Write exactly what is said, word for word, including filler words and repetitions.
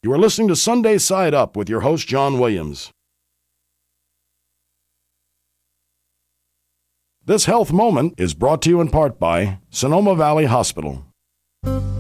You are listening to Sunday Side Up with your host, John Williams. This health moment is brought to you in part by Sonoma Valley Hospital.